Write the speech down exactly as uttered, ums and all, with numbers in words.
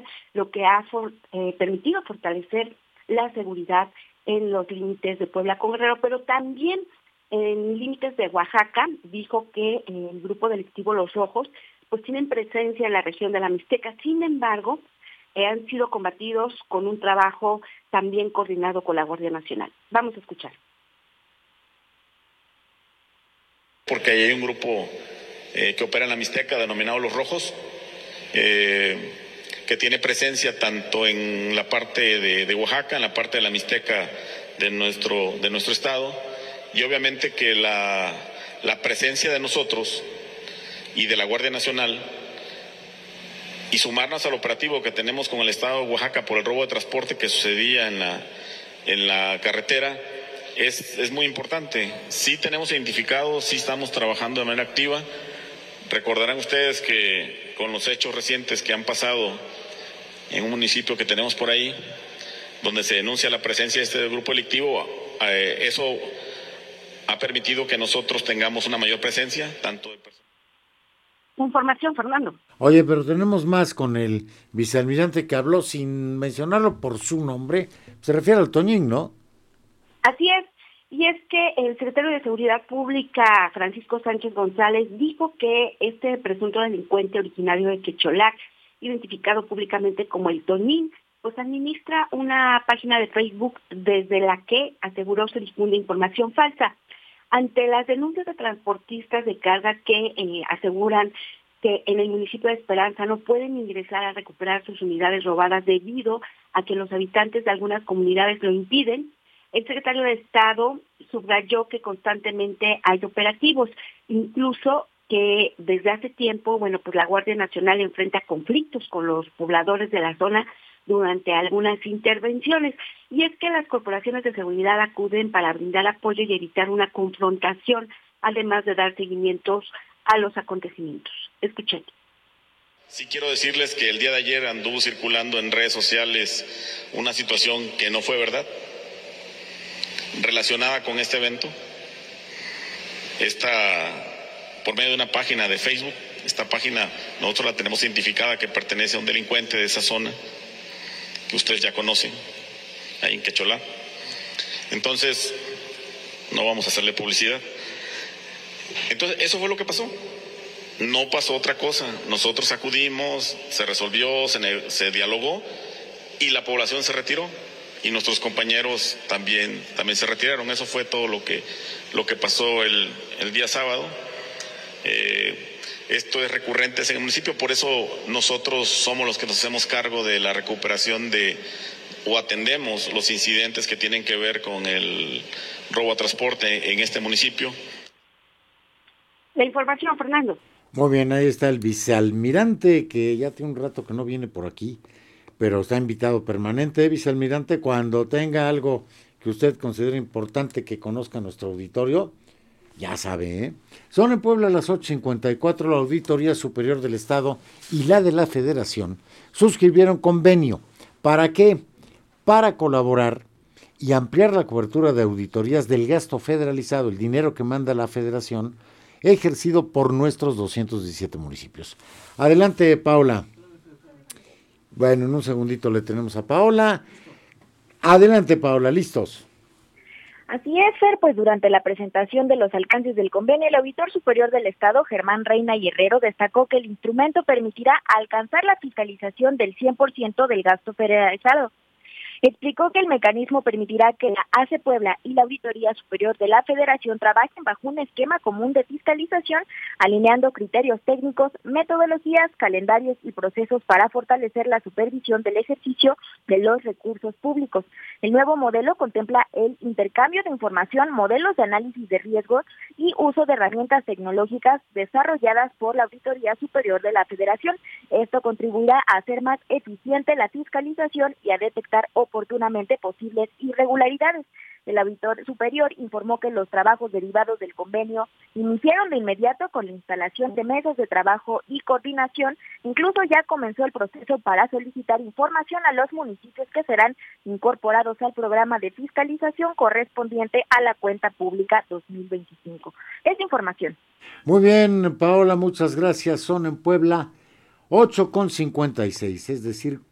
lo que ha for, eh, permitido fortalecer la seguridad en los límites de Puebla con Guerrero, pero también en límites de Oaxaca. Dijo que eh, el grupo delictivo Los Rojos pues tienen presencia en la región de la Mixteca. Sin embargo, eh, han sido combatidos con un trabajo también coordinado con la Guardia Nacional. Vamos a escuchar. Porque hay un grupo eh, que opera en la Mixteca denominado Los Rojos, eh, que tiene presencia tanto en la parte de, de Oaxaca, en la parte de la Mixteca de nuestro, de nuestro estado, y obviamente que la, la presencia de nosotros y de la Guardia Nacional y sumarnos al operativo que tenemos con el estado de Oaxaca por el robo de transporte que sucedía en la, en la carretera es, es muy importante. Sí tenemos identificado, sí estamos trabajando de manera activa. Recordarán ustedes que con los hechos recientes que han pasado en un municipio que tenemos por ahí, donde se denuncia la presencia de este grupo delictivo, eh, eso ha permitido que nosotros tengamos una mayor presencia, tanto de personas. Información, Fernando. Oye, pero tenemos más con el vicealmirante que habló sin mencionarlo por su nombre. Se refiere al Toñín, ¿no? Así es, y es que el secretario de Seguridad Pública, Francisco Sánchez González, dijo que este presunto delincuente originario de Quecholac, identificado públicamente como el Toñín, pues administra una página de Facebook desde la que, aseguró, se difunde información falsa. Ante las denuncias de transportistas de carga que eh, aseguran que en el municipio de Esperanza no pueden ingresar a recuperar sus unidades robadas debido a que los habitantes de algunas comunidades lo impiden, el secretario de Estado subrayó que constantemente hay operativos, incluso que desde hace tiempo, bueno, pues la Guardia Nacional enfrenta conflictos con los pobladores de la zona durante algunas intervenciones, y es que las corporaciones de seguridad acuden para brindar apoyo y evitar una confrontación, además de dar seguimientos a los acontecimientos. Escuchen. Sí quiero decirles que el día de ayer anduvo circulando en redes sociales una situación que no fue verdad, relacionada con este evento. Esta, por medio de una página de Facebook, esta página nosotros la tenemos identificada que pertenece a un delincuente de esa zona, que ustedes ya conocen, ahí en Quecholá. Entonces, no vamos a hacerle publicidad. Entonces, eso fue lo que pasó. No pasó otra cosa. Nosotros acudimos, se resolvió, se, se dialogó y la población se retiró. Y nuestros compañeros también, también se retiraron. Eso fue todo lo que, lo que pasó el, el día sábado. Eh, Esto es recurrente en el municipio, por eso nosotros somos los que nos hacemos cargo de la recuperación de, o atendemos los incidentes que tienen que ver con el robo a transporte en este municipio. La información, Fernando. Muy bien, ahí está el vicealmirante, que ya tiene un rato que no viene por aquí, pero está invitado permanente. Vicealmirante, cuando tenga algo que usted considere importante que conozca nuestro auditorio, ya sabe, ¿eh? Son en Puebla las ocho cincuenta y cuatro. La Auditoría Superior del Estado y la de la Federación suscribieron convenio. ¿Para qué? Para colaborar y ampliar la cobertura de auditorías del gasto federalizado, el dinero que manda la Federación, ejercido por nuestros doscientos diecisiete municipios. Adelante, Paola. Bueno, en un segundito le tenemos a Paola. Adelante, Paola, listos. Así es, Fer, pues durante la presentación de los alcances del convenio, el Auditor Superior del Estado, Germán Reina y Herrero, destacó que el instrumento permitirá alcanzar la fiscalización del cien por ciento del gasto federalizado. Explicó que el mecanismo permitirá que la A C E Puebla y la Auditoría Superior de la Federación trabajen bajo un esquema común de fiscalización, alineando criterios técnicos, metodologías, calendarios y procesos para fortalecer la supervisión del ejercicio de los recursos públicos. El nuevo modelo contempla el intercambio de información, modelos de análisis de riesgos y uso de herramientas tecnológicas desarrolladas por la Auditoría Superior de la Federación. Esto contribuirá a hacer más eficiente la fiscalización y a detectar oportunamente posibles irregularidades. El auditor superior informó que los trabajos derivados del convenio iniciaron de inmediato con la instalación de mesas de trabajo y coordinación. Incluso ya comenzó el proceso para solicitar información a los municipios que serán incorporados al programa de fiscalización correspondiente a la cuenta pública dos mil veinticinco. Esta información. Muy bien, Paola, muchas gracias. Son en Puebla ocho con cincuenta y seis, es decir,